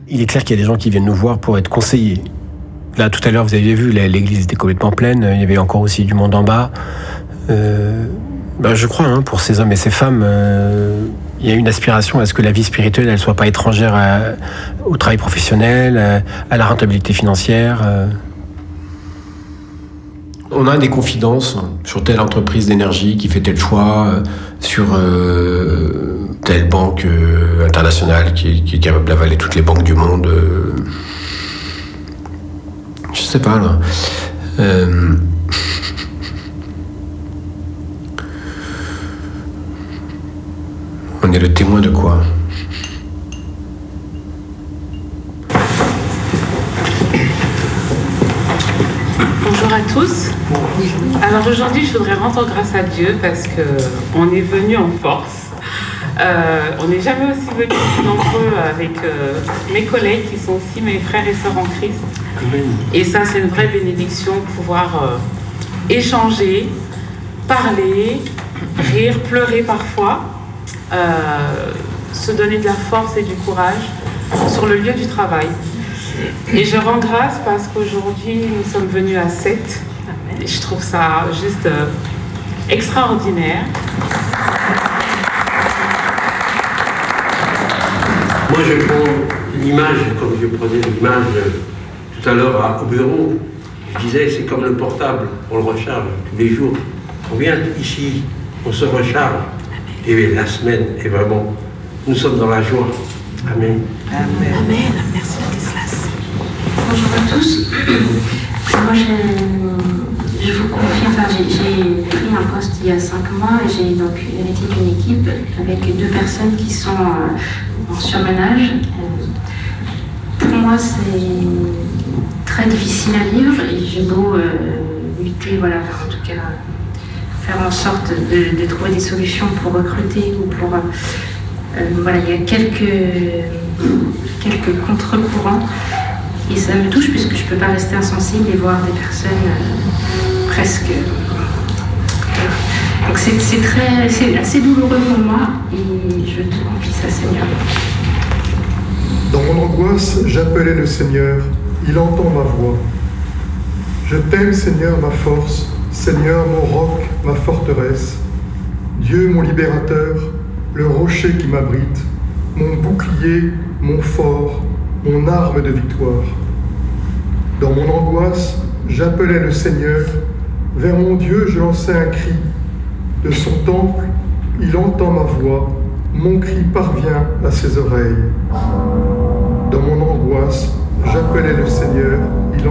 Il est clair qu'il y a des gens qui viennent nous voir pour être conseillés. Là, tout à l'heure, vous avez vu, l'église était complètement pleine. Il y avait encore aussi du monde en bas. Je crois, pour ces hommes et ces femmes, il y a une aspiration à ce que la vie spirituelle, elle soit pas étrangère au travail professionnel, à la rentabilité financière. On a des confidences sur telle entreprise d'énergie qui fait tel choix, sur telle banque internationale qui est capable d'avaler toutes les banques du monde. Je sais pas, là. On est le témoin de quoi ? Bonjour à tous. Alors aujourd'hui, je voudrais rendre grâce à Dieu parce qu'on est venu en force. On n'est jamais aussi venus nombreux avec mes collègues qui sont aussi mes frères et sœurs en Christ. Et ça, c'est une vraie bénédiction, pouvoir échanger, parler, rire, pleurer parfois, se donner de la force et du courage sur le lieu du travail. Et je rends grâce parce qu'aujourd'hui, nous sommes venus à 7. Et je trouve ça juste extraordinaire. Moi, je prends l'image, comme je prenais l'image tout à l'heure au bureau. Je disais, c'est comme le portable, on le recharge tous les jours. On vient ici, on se recharge. Et la semaine est vraiment... Nous sommes dans la joie. Amen. Amen. Amen. Merci, Ladislas. Bonjour à tous. Moi, je vous confie, j'ai pris un poste il y a 5 mois et j'ai donc hérité d'une équipe avec 2 personnes qui sont en surmenage. Pour moi, c'est très difficile à vivre et j'ai beau lutter, en tout cas, faire en sorte de trouver des solutions pour recruter ou pour... il y a quelques contre-courants et ça me touche puisque je ne peux pas rester insensible et voir des personnes presque... Donc c'est assez douloureux pour moi et je te confie ça, Seigneur. Dans mon angoisse, j'appelais le Seigneur, il entend ma voix. Je t'aime, Seigneur, ma force, Seigneur, mon roc, ma forteresse, Dieu, mon libérateur, le rocher qui m'abrite, mon bouclier, mon fort, mon arme de victoire. Dans mon angoisse, j'appelais le Seigneur, vers mon Dieu je lançais un cri. De son temple, il entend ma voix, mon cri parvient à ses oreilles. Dans mon angoisse, j'appelais le Seigneur,